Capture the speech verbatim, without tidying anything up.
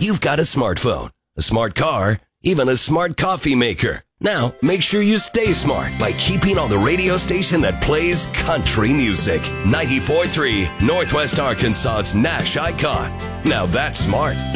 you've got a smartphone, a smart car, even a smart coffee maker. Now, make sure you stay smart by keeping on the radio station that plays country music. ninety-four point three, Northwest Arkansas's Nash icon. Now that's smart.